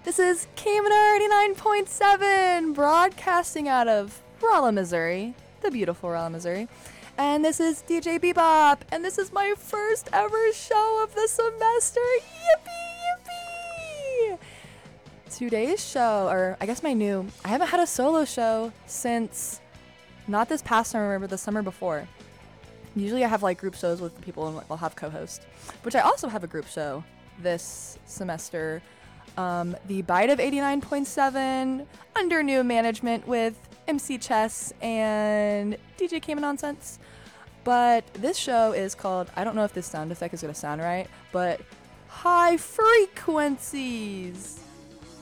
This is KMNR 89.7, broadcasting out of Rolla, Missouri, the beautiful Rolla, Missouri. And this is DJ Bebop, and this is my first ever show of the semester. Yippee, yippee! Today's show, or I guess I haven't had a solo show since not this past summer, but the summer before. Usually I have like group shows with people and I'll have co-hosts, which I also have a group show this semester. The Bite of 89.7 under new management with MC Chess and DJ Cayman Nonsense. But this show is called, I don't know if this sound effect is going to sound right, but High Frequencies.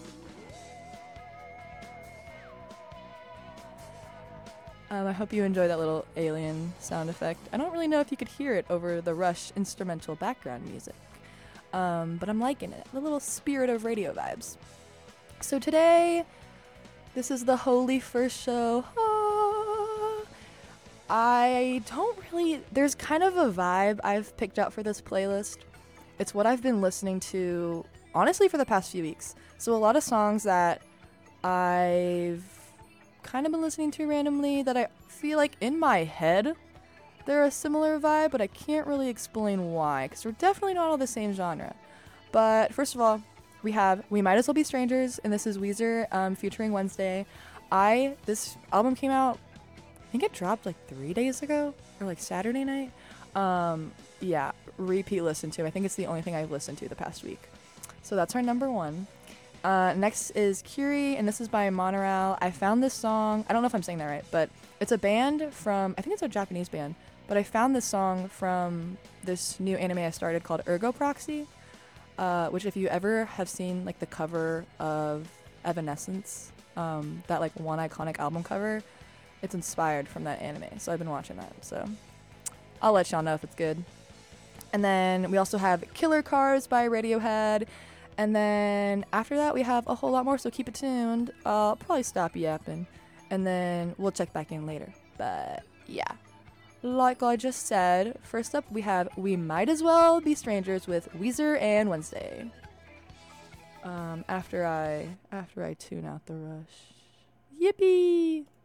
I hope you enjoy that little alien sound effect. I don't really know if you could hear it over the Rush instrumental background music. But I'm liking it. The little spirit of radio vibes. So today, this is the holy first show. There's kind of a vibe I've picked out for this playlist. It's what I've been listening to, honestly, for the past few weeks. So a lot of songs that I've kind of been listening to randomly that I feel like in my head they're a similar vibe, but I can't really explain why, because we're definitely not all the same genre. But first of all, we have We Might As Well Be Strangers, and this is Weezer featuring Wednesday. This album came out, I think it dropped like 3 days ago, or like Saturday night. Yeah, repeat listen to. I think it's the only thing I've listened to the past week. So that's our number one. Next is Curie, and this is by Monorail. I found this song, I don't know if I'm saying that right, but it's a band from, I think it's a Japanese band, but I found this song from this new anime I started called Ergo Proxy, which if you ever have seen like the cover of Evanescence, that like one iconic album cover, it's inspired from that anime, so I've been watching that, so I'll let y'all know if it's good. And then we also have Killer Cars by Radiohead. And then after that, we have a whole lot more, so keep it tuned. I'll probably stop yapping, and then we'll check back in later. But yeah, like I just said, first up we have We Might As Well Be Strangers with Weezer and Wednesday. After I tune out the Rush. Yippee!